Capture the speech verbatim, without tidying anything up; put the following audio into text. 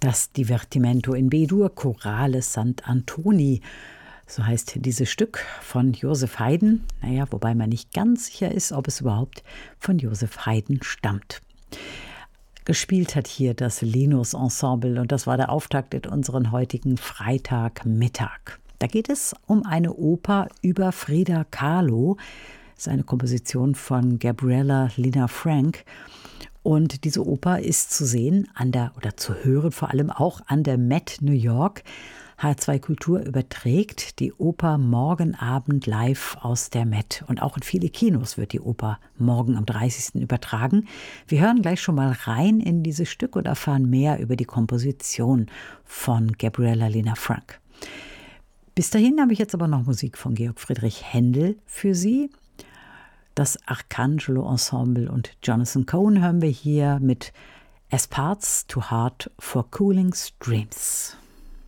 Das Divertimento in B-Dur, Chorale Sant'Antoni. So heißt dieses Stück von Joseph Haydn. Naja, wobei man nicht ganz sicher ist, ob es überhaupt von Joseph Haydn stammt. Gespielt hat hier das Linus Ensemble und das war der Auftakt in unseren heutigen Freitagmittag. Da geht es um eine Oper über Frida Kahlo. Das ist eine Komposition von Gabriella Lina Frank. Und diese Oper ist zu sehen an der, oder zu hören vor allem auch an der Met New York. H zwei Kultur überträgt die Oper morgen Abend live aus der Met. Und auch in viele Kinos wird die Oper morgen am dreißigsten übertragen. Wir hören gleich schon mal rein in dieses Stück und erfahren mehr über die Komposition von Gabriella Lina Frank. Bis dahin habe ich jetzt aber noch Musik von Georg Friedrich Händel für Sie. Das Arcangelo Ensemble und Jonathan Cohen hören wir hier mit As Parts Too Hard for Cooling Streams.